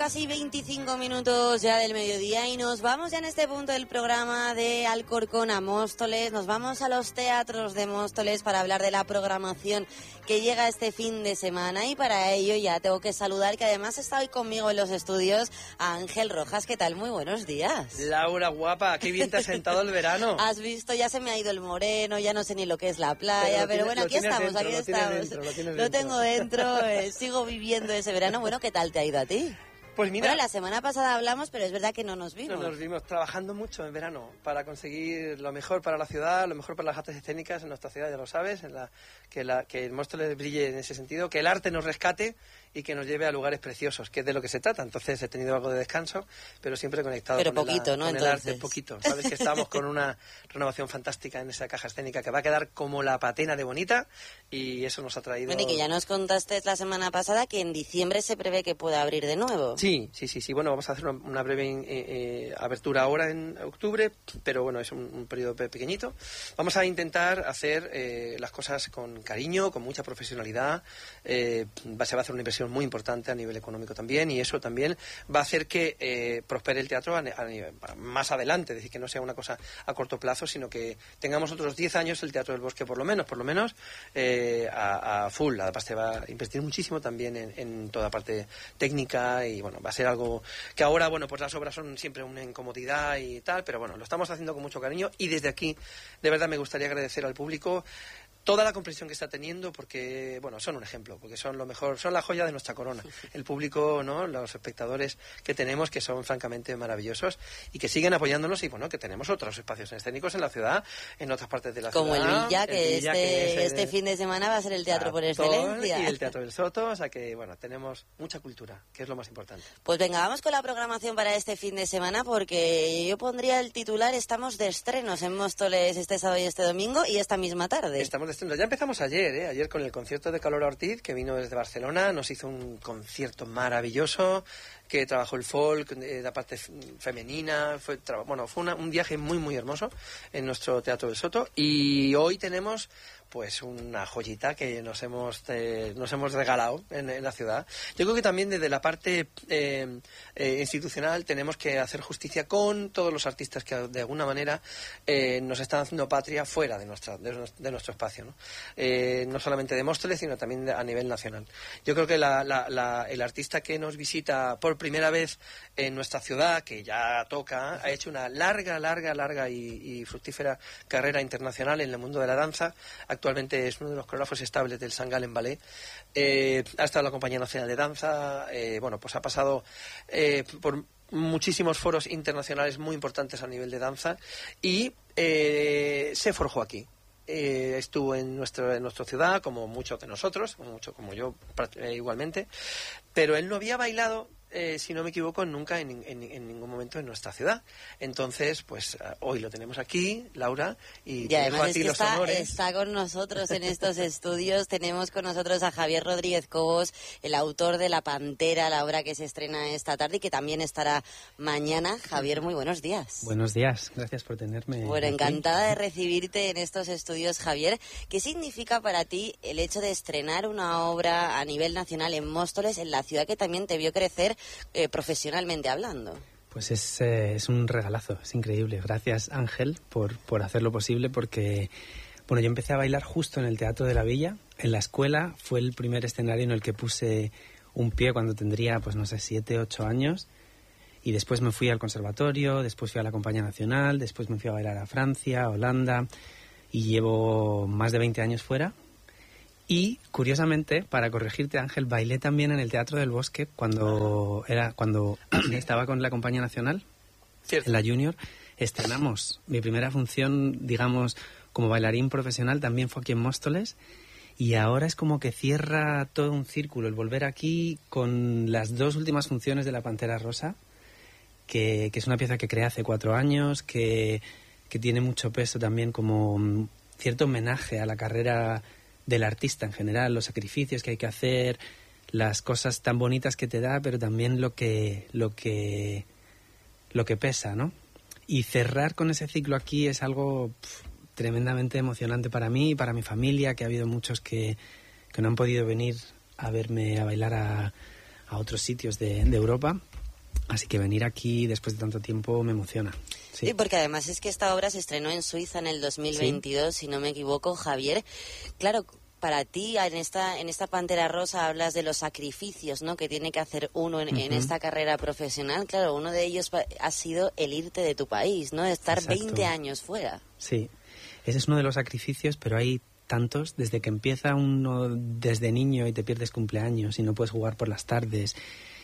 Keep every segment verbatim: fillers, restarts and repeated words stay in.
Casi veinticinco minutos ya del mediodía y nos vamos ya en este punto del programa de Alcorcón a Móstoles. Nos vamos a los teatros de Móstoles para hablar de la programación que llega este fin de semana, y para ello ya tengo que saludar, que además está hoy conmigo en los estudios, a Ángel Rojas. ¿Qué tal? Muy buenos días. Laura, guapa, qué bien te has sentado el verano. Has visto, ya se me ha ido el moreno, ya no sé ni lo que es la playa, pero, pero bueno, aquí estamos, dentro, aquí lo estamos. Dentro, lo, lo dentro. tengo dentro, eh, sigo viviendo ese verano. Bueno, ¿qué tal te ha ido a ti? Pues mira, bueno, la semana pasada hablamos, pero es verdad que no nos vimos. No nos vimos trabajando mucho en verano para conseguir lo mejor para la ciudad, lo mejor para las artes escénicas en nuestra ciudad, ya lo sabes, en la, que, la, que el Móstoles brille en ese sentido, que el arte nos rescate y que nos lleve a lugares preciosos, que es de lo que se trata. Entonces he tenido algo de descanso, pero siempre conectado pero con, poquito, el, ¿no? con el Entonces... arte, poquito. Sabes que estamos con una renovación fantástica en esa caja escénica que va a quedar como la patena de bonita, y eso nos ha traído... Bueno, y que ya nos contaste la semana pasada que en diciembre se prevé que pueda abrir de nuevo. Sí, sí, sí, sí. Bueno, vamos a hacer una, una breve eh, eh, apertura ahora en octubre, pero bueno, es un, un periodo pequeñito. Vamos a intentar hacer eh, las cosas con cariño, con mucha profesionalidad. Eh, va, se va a hacer una inversión muy importante a nivel económico también, y eso también va a hacer que eh, prospere el teatro a, a nivel, más adelante, es decir, que no sea una cosa a corto plazo, sino que tengamos otros diez años el Teatro del Bosque por lo menos, por lo menos eh, a, a full. Además se va a invertir muchísimo también en, en toda parte técnica, y bueno, va a ser algo que ahora, bueno, pues las obras son siempre una incomodidad y tal, pero bueno, lo estamos haciendo con mucho cariño, y desde aquí de verdad me gustaría agradecer al público toda la comprensión que está teniendo, porque, bueno, son un ejemplo, porque son lo mejor, son la joya de nuestra corona. El público, ¿no? Los espectadores que tenemos, que son francamente maravillosos y que siguen apoyándonos, y bueno, que tenemos otros espacios escénicos en la ciudad, en otras partes de la Como ciudad. Como el Villa, que, el Villa, este, que es el, este fin de semana va a ser el teatro por excelencia. Y el Teatro del Soto, o sea que, bueno, tenemos mucha cultura, que es lo más importante. Pues venga, vamos con la programación para este fin de semana, porque yo pondría el titular: estamos de estrenos en Móstoles este sábado y este domingo, y esta misma tarde. Estamos de estrenos. Ya empezamos ayer. Ayer, ¿eh? Ayer con el concierto de Calora Ortiz, que vino desde Barcelona, nos hizo un concierto maravilloso, que trabajó el folk, eh, la parte femenina, fue, bueno, fue una, un viaje muy muy hermoso en nuestro Teatro del Soto, y hoy tenemos pues una joyita que nos hemos eh, nos hemos regalado en, en la ciudad. Yo creo que también desde la parte eh, eh, institucional tenemos que hacer justicia con todos los artistas que de alguna manera eh, nos están haciendo patria fuera de nuestra de, de nuestro espacio, ¿no? Eh, no solamente de Móstoles, sino también de, a nivel nacional. Yo creo que la, la, la, el artista que nos visita por primera vez en nuestra ciudad, que ya toca, ha hecho una larga, larga, larga y, y fructífera carrera internacional en el mundo de la danza. Actualmente es uno de los coreógrafos estables del Sant Galen Ballet. Eh, ha estado en la Compañía Nacional de Danza. Eh, bueno, pues ha pasado eh, por muchísimos foros internacionales muy importantes a nivel de danza, y eh, se forjó aquí. Eh, estuvo en, nuestro, en nuestra ciudad, como muchos de nosotros, mucho como yo eh, igualmente, pero él no había bailado, eh, si no me equivoco, nunca en, en, en ningún momento en nuestra ciudad. Entonces, pues hoy lo tenemos aquí, Laura, y, y además a es ti que los está, honores. está con nosotros en estos estudios. Tenemos con nosotros a Javier Rodríguez Cobos, el autor de La Pantera, la obra que se estrena esta tarde y que también estará mañana. Javier, muy buenos días. Buenos días, gracias por tenerme. Bueno, aquí. Encantada de recibirte en estos estudios, Javier. ¿Qué significa para ti el hecho de estrenar una obra a nivel nacional en Móstoles, en la ciudad que también te vio crecer eh, profesionalmente hablando? Pues es, eh, es un regalazo, es increíble. Gracias, Ángel, por, por hacerlo posible, porque bueno, yo empecé a bailar justo en el Teatro de la Villa. En la escuela fue el primer escenario en el que puse un pie cuando tendría, pues no sé, siete, ocho años. Y después me fui al conservatorio, después fui a la Compañía Nacional, después me fui a bailar a Francia, a Holanda, y llevo más de veinte años fuera. Y, curiosamente, para corregirte, Ángel, bailé también en el Teatro del Bosque cuando era cuando estaba con la Compañía Nacional, Cierto. En la Junior. Estrenamos mi primera función, digamos, como bailarín profesional, también fue aquí en Móstoles. Y ahora es como que cierra todo un círculo el volver aquí con las dos últimas funciones de La Pantera Rosa, que, que es una pieza que creé hace cuatro años, que, que tiene mucho peso también como cierto homenaje a la carrera del artista en general, los sacrificios que hay que hacer, las cosas tan bonitas que te da, pero también lo que lo que lo que pesa, ¿no? Y cerrar con ese ciclo aquí es algo pff, tremendamente emocionante para mí y para mi familia, que ha habido muchos que, que no han podido venir a verme a bailar a, a otros sitios de, de Europa, Así que venir aquí después de tanto tiempo me emociona. Sí, sí, porque además es que esta obra se estrenó en Suiza en el dos mil veintidós, ¿sí? Si no me equivoco, Javier. Claro, para ti en esta en esta Pantera Rosa hablas de los sacrificios, ¿no?, que tiene que hacer uno en, uh-huh. en esta carrera profesional. Claro, uno de ellos ha sido el irte de tu país, ¿no?, estar Exacto. veinte años fuera. Sí, ese es uno de los sacrificios, pero hay tantos, desde que empieza uno desde niño y te pierdes cumpleaños y no puedes jugar por las tardes,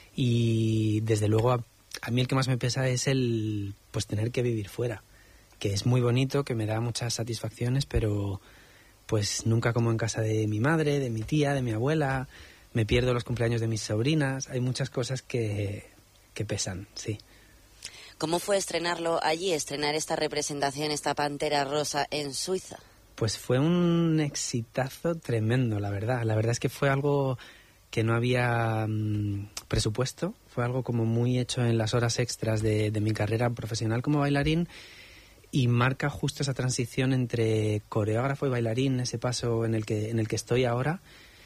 y desde luego a, a mí el que más me pesa es el pues tener que vivir fuera, que es muy bonito, que me da muchas satisfacciones, pero pues nunca como en casa de mi madre, de mi tía, de mi abuela, me pierdo los cumpleaños de mis sobrinas, hay muchas cosas que, que pesan, sí. ¿Cómo fue estrenarlo allí, estrenar esta representación, esta Pantera Rosa en Suiza? Pues fue un exitazo tremendo, la verdad. La verdad es que fue algo que no había mmm, presupuesto, fue algo como muy hecho en las horas extras de, de mi carrera profesional como bailarín, y marca justo esa transición entre coreógrafo y bailarín, ese paso en el que en el que estoy ahora.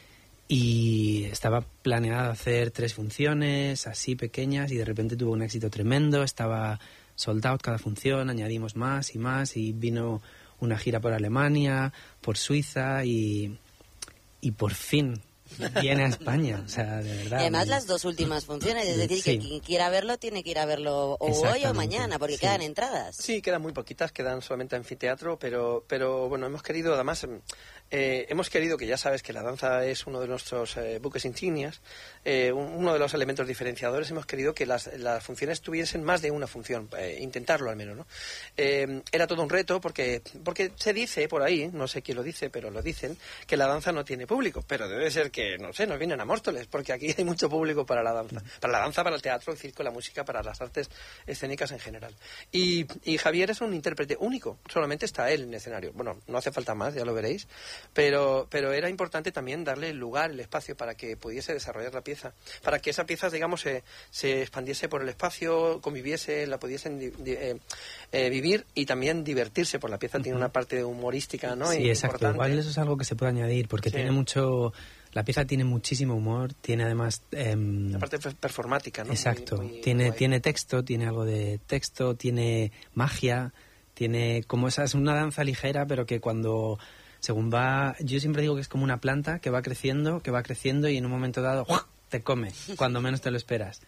Y estaba planeado hacer tres funciones así pequeñas y de repente tuvo un éxito tremendo, estaba sold out cada función, añadimos más y más y vino una gira por Alemania, por Suiza y, y por fin viene a España, o sea, de verdad. Y además las dos últimas funciones, es decir, sí. que quien quiera verlo tiene que ir a verlo o hoy o mañana, porque sí. quedan entradas. Sí, quedan muy poquitas, quedan solamente anfiteatro, pero pero bueno, hemos querido, además, eh, hemos querido, que ya sabes que la danza es uno de nuestros eh, buques insignias, eh, uno de los elementos diferenciadores, hemos querido que las, las funciones tuviesen más de una función, eh, intentarlo al menos, ¿no? Eh, era todo un reto porque, porque se dice por ahí, no sé quién lo dice, pero lo dicen, que la danza no tiene público, pero debe ser que que, no sé, nos vienen a Móstoles, porque aquí hay mucho público para la danza. Para la danza, para el teatro, el circo, la música, para las artes escénicas en general. Y, y Javier es un intérprete único, solamente está él en el escenario. Bueno, no hace falta más, ya lo veréis, pero, pero era importante también darle el lugar, el espacio para que pudiese desarrollar la pieza, para que esa pieza, digamos, se, se expandiese por el espacio, conviviese, la pudiesen di, di, eh, eh, vivir y también divertirse, por la pieza uh-huh. tiene una parte humorística, ¿no? Sí, y exacto. Importante. Igual eso es algo que se puede añadir, porque sí. tiene mucho... La pieza tiene muchísimo humor, tiene además... Eh, la parte performática, ¿no? Exacto. Muy, muy tiene, tiene texto, tiene algo de texto, tiene magia, tiene como esa... Es una danza ligera, pero que cuando... Según va... Yo siempre digo que es como una planta que va creciendo, que va creciendo y en un momento dado ¡uah! Te come, cuando menos te lo esperas.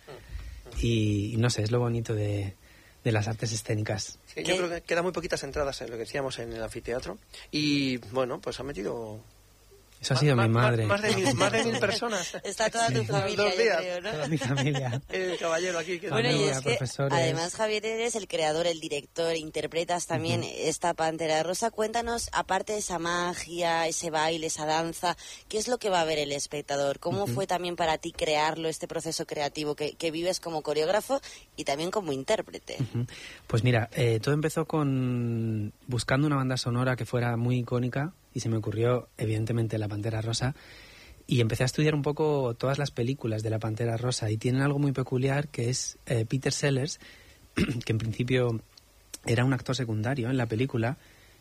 Y, y no sé, es lo bonito de, de las artes escénicas. Sí, yo creo que quedan muy poquitas entradas, en lo que decíamos, en el anfiteatro. Y bueno, pues ha metido... Eso ha sido más, mi madre. Más, más, de mil, más de mil personas. Está toda tu sí. familia, Dos días. yo creo, ¿no? Toda mi familia. El caballero aquí. Que bueno, y es que, profesores. además, Javier, eres el creador, el director, interpretas también uh-huh. esta Pantera Rosa. Cuéntanos, aparte de esa magia, ese baile, esa danza, ¿qué es lo que va a ver el espectador? ¿Cómo uh-huh. fue también para ti crearlo, este proceso creativo que, que vives como coreógrafo y también como intérprete? Uh-huh. Pues mira, eh, todo empezó con buscando una banda sonora que fuera muy icónica, y se me ocurrió, evidentemente, la Pantera Rosa, y empecé a estudiar un poco todas las películas de la Pantera Rosa, y tienen algo muy peculiar, que es eh, Peter Sellers, que en principio era un actor secundario en la película,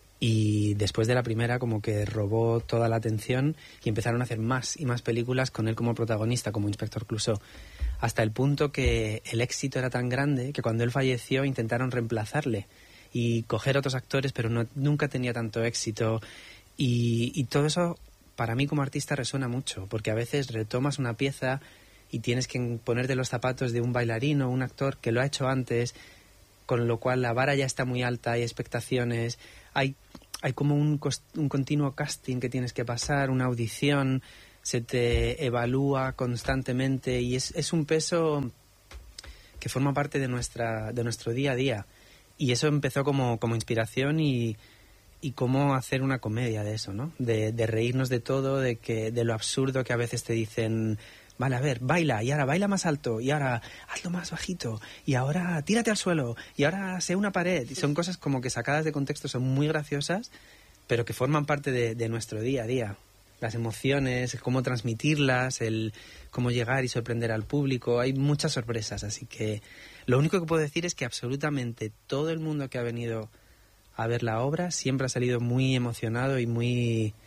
y después de la primera como que robó toda la atención y empezaron a hacer más y más películas con él como protagonista, como Inspector Clouseau, hasta el punto que el éxito era tan grande que cuando él falleció intentaron reemplazarle y coger otros actores, pero no, nunca tenía tanto éxito. Y, y todo eso para mí como artista resuena mucho, porque a veces retomas una pieza y tienes que ponerte los zapatos de un bailarín o un actor que lo ha hecho antes, con lo cual la vara ya está muy alta, hay expectaciones, hay, hay como un, un continuo casting que tienes que pasar, una audición, se te evalúa constantemente y es, es un peso que forma parte de, nuestra, de nuestro día a día. Y eso empezó como, como inspiración y... y cómo hacer una comedia de eso, ¿no? De, de reírnos de todo, de que de lo absurdo que a veces te dicen, vale, a ver, baila, y ahora baila más alto, y ahora hazlo más bajito, y ahora tírate al suelo, y ahora sé una pared. Y son cosas como que sacadas de contexto, son muy graciosas, pero que forman parte de, de nuestro día a día. Las emociones, cómo transmitirlas, el cómo llegar y sorprender al público. Hay muchas sorpresas, así que lo único que puedo decir es que absolutamente todo el mundo que ha venido a ver la obra siempre ha salido muy emocionado y muy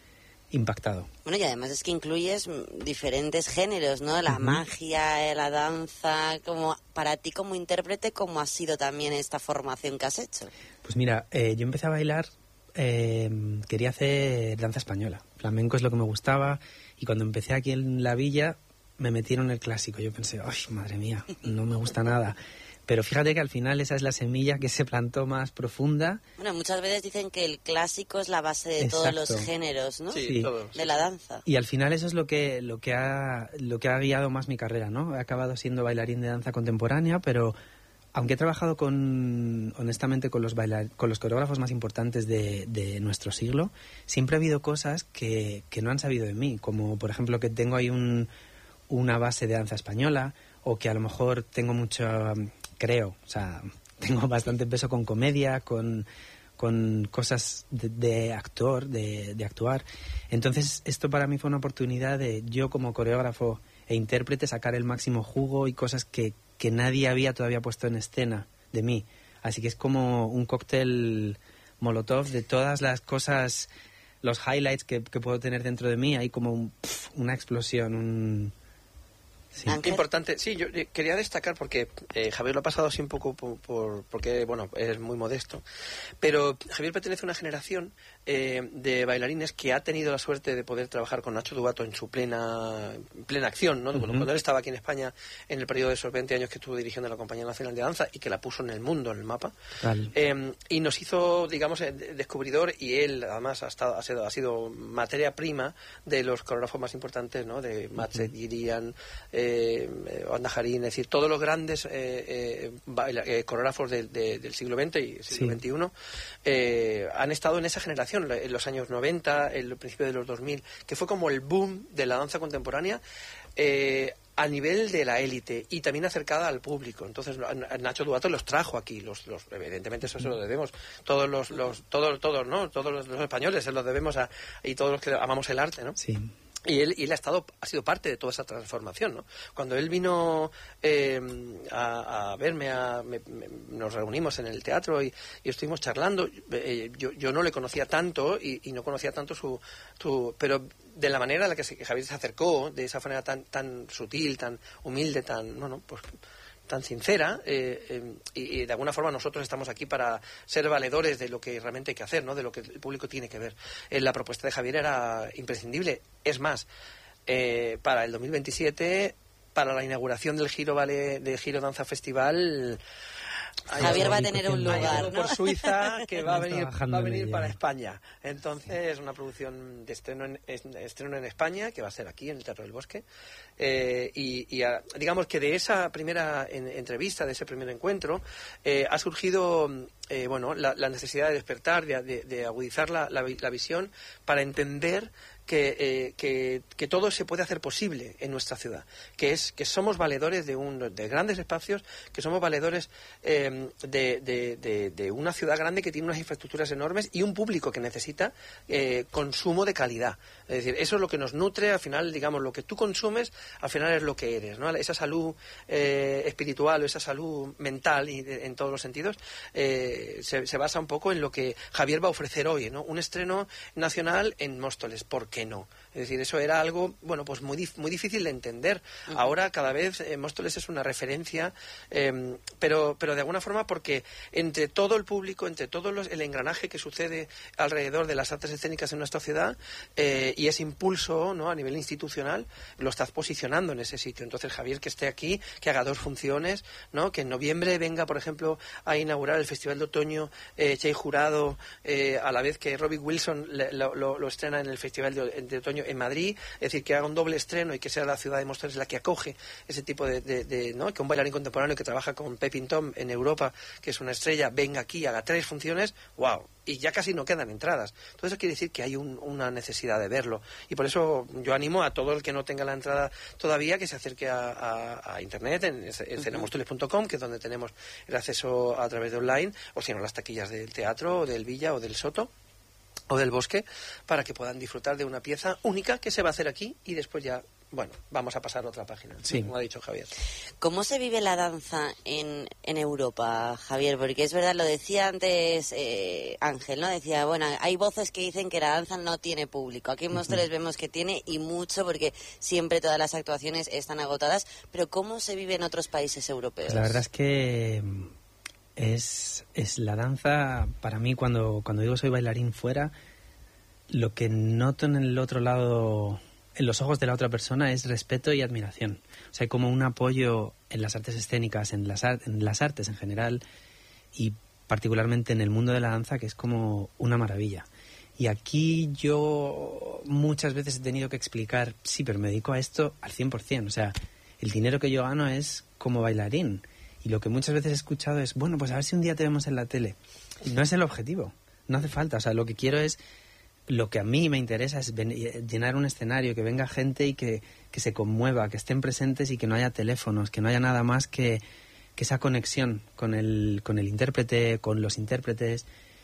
impactado. Bueno, y además es que incluyes diferentes géneros, ¿no? La uh-huh. magia, la danza, como para ti como intérprete, ¿cómo ha sido también esta formación que has hecho? Pues mira, eh, yo empecé a bailar, eh, quería hacer danza española. Flamenco es lo que me gustaba, y cuando empecé aquí en la villa me metieron el clásico. Yo pensé, ay, madre mía, no me gusta nada. Pero fíjate que al final esa es la semilla que se plantó más profunda. Bueno, muchas veces dicen que el clásico es la base de Exacto. todos los géneros, ¿no? Sí, todos. De la danza. Y al final eso es lo que lo que ha lo que ha guiado más mi carrera, ¿no? He acabado siendo bailarín de danza contemporánea, pero aunque he trabajado con honestamente con los bailar, con los coreógrafos más importantes de, de nuestro siglo, siempre ha habido cosas que, que no han sabido de mí, como por ejemplo que tengo ahí un, una base de danza española, o que a lo mejor tengo mucho, creo, o sea, tengo bastante peso con comedia, con, con cosas de, de actor, de, de actuar. Entonces, esto para mí fue una oportunidad de yo como coreógrafo e intérprete sacar el máximo jugo y cosas que, que nadie había todavía puesto en escena de mí. Así que es como un cóctel molotov de todas las cosas, los highlights que, que puedo tener dentro de mí. Hay como un, pf, una explosión, un... Sí. Importante, sí, yo quería destacar porque eh, Javier lo ha pasado así un poco por, por, porque, bueno, es muy modesto, pero Javier pertenece a una generación eh, de bailarines que ha tenido la suerte de poder trabajar con Nacho Duato en su plena plena acción, ¿no? Uh-huh. Cuando él estaba aquí en España en el periodo de esos veinte años que estuvo dirigiendo la Compañía Nacional de Danza y que la puso en el mundo, en el mapa, eh, y nos hizo, digamos, descubridor, y él además ha, estado, ha, sido, ha sido materia prima de los coreógrafos más importantes, ¿no? De Matzet, uh-huh. Girian, eh, Eh, Andajarín, es decir, todos los grandes eh, eh, baila, eh, coreógrafos de, de, del siglo veinte y siglo sí. veintiuno eh, han estado en esa generación, en los años noventa, en el principio de los dos mil, que fue como el boom de la danza contemporánea eh, a nivel de la élite y también acercada al público. Entonces Nacho Duato los trajo aquí, los, los evidentemente eso se lo debemos todos los, los todos todos no todos los, los españoles se los debemos a y todos los que amamos el arte, ¿no? Sí. Y él, y él ha estado ha sido parte de toda esa transformación, ¿no? Cuando él vino eh, a, a verme, a, me, me, nos reunimos en el teatro y, y estuvimos charlando. Eh, yo, yo no le conocía tanto y, y no conocía tanto su, su... Pero de la manera en la que, se, que Javier se acercó, de esa manera tan tan sutil, tan humilde, tan... no, no, pues... tan sincera eh, eh, y, y de alguna forma nosotros estamos aquí para ser valedores de lo que realmente hay que hacer, ¿no? De lo que el público tiene que ver. Eh, la propuesta de Javier era imprescindible. Es más, eh, para el dos mil veintisiete, para la inauguración del Giro Ballet, de Giro Danza Festival, Javier va a tener un lugar, ¿no? Por Suiza que va a venir va a venir para España. Entonces, una producción de estreno en, estreno en España, que va a ser aquí en el Teatro del Bosque. Eh, y, y a, digamos que de esa primera en, entrevista, de ese primer encuentro, eh, ha surgido eh, bueno, la, la necesidad de despertar, de, de, de agudizar la, la, la visión para entender Que, eh, que, que todo se puede hacer posible en nuestra ciudad, que es que somos valedores de, un, de grandes espacios, que somos valedores eh, de, de, de, de una ciudad grande que tiene unas infraestructuras enormes y un público que necesita eh, consumo de calidad. Es decir, eso es lo que nos nutre, al final, digamos, lo que tú consumes, al final es lo que eres, ¿no? Esa salud eh, espiritual o esa salud mental y de, en todos los sentidos eh, se, se basa un poco en lo que Javier va a ofrecer hoy, ¿no? Un estreno nacional en Móstoles. ¿Por qué no? Es decir, eso era algo, bueno, pues muy dif- muy difícil de entender. Uh-huh. Ahora cada vez eh, Móstoles es una referencia, eh, pero pero de alguna forma porque entre todo el público, entre todo los, el engranaje que sucede alrededor de las artes escénicas en nuestra ciudad eh, y ese impulso, ¿no? A nivel institucional, lo estás posicionando en ese sitio. Entonces Javier, que esté aquí, que haga dos funciones, ¿no? Que en noviembre venga, por ejemplo, a inaugurar el Festival de Otoño eh, Che Jurado, eh, a la vez que Robbie Wilson le, lo, lo, lo estrena en el Festival de de otoño en Madrid, es decir, que haga un doble estreno y que sea la ciudad de Móstoles la que acoge ese tipo de, de, de ¿no? Que un bailarín contemporáneo que trabaja con Pepin Tom en Europa, que es una estrella, venga aquí y haga tres funciones, wow, y ya casi no quedan entradas. Entonces eso quiere decir que hay un, una necesidad de verlo, y por eso yo animo a todo el que no tenga la entrada todavía que se acerque a, a, a internet en, en cenemóstoles punto com, que es donde tenemos el acceso a través de online, o si no las taquillas del teatro, o del Villa o del Soto o del Bosque, para que puedan disfrutar de una pieza única que se va a hacer aquí y después ya bueno, vamos a pasar a otra página, sí. como ha dicho Javier. ¿Cómo se vive la danza en, en Europa, Javier? Porque es verdad, lo decía antes eh, Ángel, ¿no? Decía, bueno, hay voces que dicen que la danza no tiene público. Aquí en Móstoles uh-huh. vemos que tiene, y mucho, porque siempre todas las actuaciones están agotadas. Pero ¿cómo se vive en otros países europeos? Pues la verdad es que es, es la danza, para mí, cuando, cuando digo soy bailarín fuera, lo que noto en el otro lado, en los ojos de la otra persona, es respeto y admiración. O sea, hay como un apoyo en las artes escénicas, en las, art- en las artes en general, y particularmente en el mundo de la danza, que es como una maravilla. Y aquí yo muchas veces he tenido que explicar, sí, pero me dedico a esto al cien por ciento. O sea, el dinero que yo gano es como bailarín. Y lo que muchas veces he escuchado es, bueno, pues a ver si un día te vemos en la tele. Y no es el objetivo, no hace falta. O sea, lo que quiero es, lo que a mí me interesa es ven- llenar un escenario, que venga gente y que, que se conmueva, que estén presentes y que no haya teléfonos, que no haya nada más que, que esa conexión con el, con el intérprete, con los intérpretes.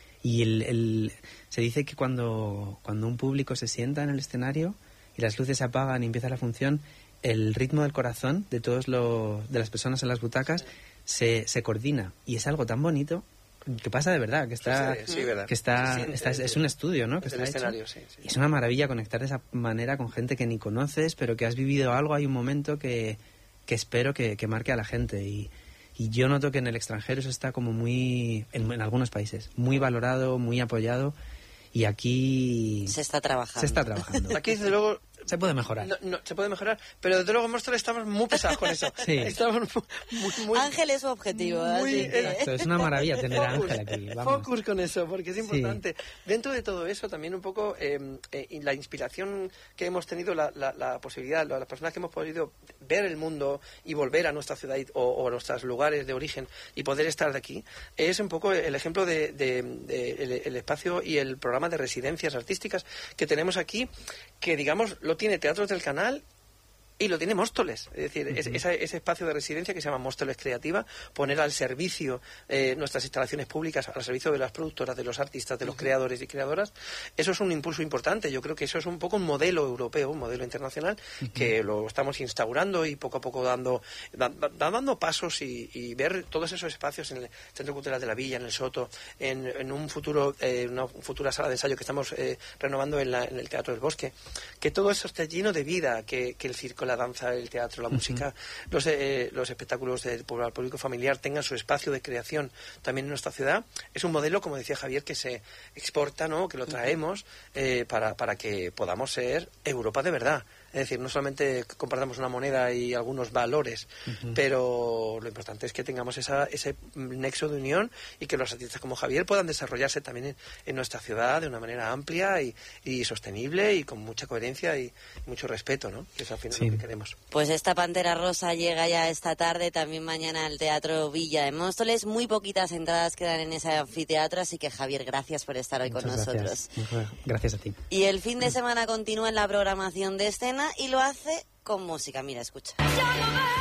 Y el, el, se dice que cuando, cuando un público se sienta en el escenario y las luces se apagan y empieza la función, el ritmo del corazón de todos los, de las personas en las butacas se, se coordina. Y es algo tan bonito que pasa de verdad, que está, sí, sí, verdad. que está, siente, está es, es un estudio, ¿no? Que es está el escenario, hecho. sí, sí. Y es una maravilla conectar de esa manera con gente que ni conoces, pero que has vivido algo. Hay un momento que, que espero que, que marque a la gente. Y, y yo noto que en el extranjero eso está como muy, en, en algunos países, muy valorado, muy apoyado. Y aquí se está trabajando. Se está trabajando. Aquí, desde luego, se puede mejorar. No, no, se puede mejorar, pero desde luego en Móstoles estamos muy pesados con eso. Sí. Estamos muy, muy, Ángel es su objetivo. Muy, así que... Exacto, es una maravilla tener a Ángel aquí. Vamos. Focus con eso, porque es importante. Sí. Dentro de todo eso, también un poco eh, eh, la inspiración que hemos tenido, la, la, la posibilidad, las personas que hemos podido ver el mundo y volver a nuestra ciudad o, o a nuestros lugares de origen y poder estar de aquí, es un poco el ejemplo de, de, de el, el espacio y el programa de residencias artísticas que tenemos aquí, que digamos lo tiene Teatros del Canal y lo tiene Móstoles, es decir, uh-huh. es, ese, ese espacio de residencia que se llama Móstoles Creativa, poner al servicio eh, nuestras instalaciones públicas, al servicio de las productoras, de los artistas, de los uh-huh. creadores y creadoras, eso es un impulso importante. Yo creo que eso es un poco un modelo europeo, un modelo internacional, uh-huh. que lo estamos instaurando y poco a poco dando da, da, dando pasos y, y ver todos esos espacios en el Centro Cultural de la Villa, en el Soto, en, en un futuro eh, una futura sala de ensayo que estamos eh, renovando en, la, en el Teatro del Bosque, que todo eso esté lleno de vida, que, que el circo, la danza, el teatro, la uh-huh. música, los, eh, los espectáculos del público familiar tengan su espacio de creación también en nuestra ciudad. Es un modelo, como decía Javier, que se exporta, ¿no? Que lo traemos eh, para, para que podamos ser Europa de verdad. Es decir, no solamente compartamos una moneda y algunos valores, uh-huh. pero lo importante es que tengamos esa, ese nexo de unión y que los artistas como Javier puedan desarrollarse también en, en nuestra ciudad de una manera amplia y, y sostenible y con mucha coherencia y mucho respeto, ¿no? Que es al final sí. lo que queremos. Pues esta Pantera Rosa llega ya esta tarde, también mañana al Teatro Villa de Móstoles. Muy poquitas entradas quedan en ese anfiteatro, así que Javier, gracias por estar hoy Muchas con gracias. nosotros. Gracias a ti. Y el fin de semana continúa en la programación de Escena y lo hace con música. Mira, escucha.